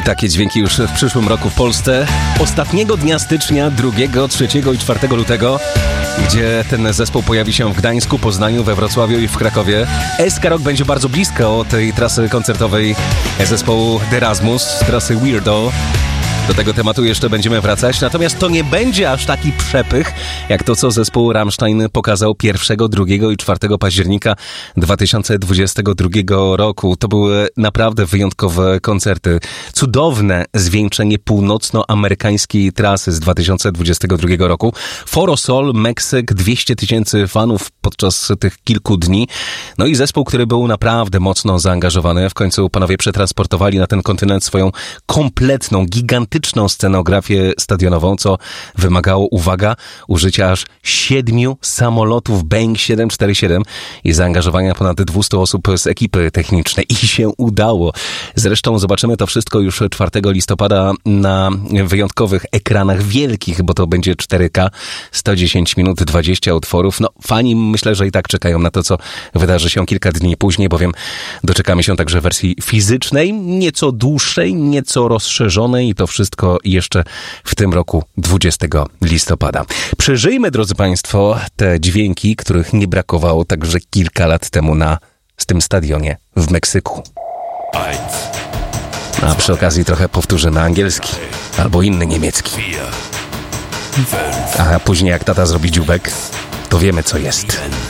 takie dźwięki już w przyszłym roku w Polsce. Ostatniego dnia stycznia, 2, 3 i 4 lutego, gdzie ten zespół pojawi się w Gdańsku, Poznaniu, we Wrocławiu i w Krakowie. SK Rock będzie bardzo blisko tej trasy koncertowej zespołu The Erasmus, trasy Weirdo. Do tego tematu jeszcze będziemy wracać, natomiast to nie będzie aż taki przepych, jak to, co zespół Rammstein pokazał 1, 2 i 4 października 2022 roku. To były naprawdę wyjątkowe koncerty. Cudowne zwieńczenie północnoamerykańskiej trasy z 2022 roku. Foro Sol, Meksyk, 200 000 fanów podczas tych kilku dni. No i zespół, który był naprawdę mocno zaangażowany. W końcu panowie przetransportowali na ten kontynent swoją kompletną, gigantyczną scenografię stadionową, co wymagało, uwaga, użycia aż 7 samolotów Boeing 747 i zaangażowania ponad 200 osób z ekipy technicznej. I się udało. Zresztą zobaczymy to wszystko już 4 listopada na wyjątkowych ekranach wielkich, bo to będzie 4K, 110 minut, 20 utworów. No, fani myślę, że i tak czekają na to, co wydarzy się kilka dni później, bowiem doczekamy się także wersji fizycznej, nieco dłuższej, nieco rozszerzonej i to wszystko jeszcze w tym roku 20 listopada. Przeżyjmy, drodzy Państwo, te dźwięki, których nie brakowało także kilka lat temu na tym stadionie w Meksyku. A przy okazji trochę powtórzymy angielski albo inny niemiecki. A później jak tata zrobi dziubek, to wiemy co jest.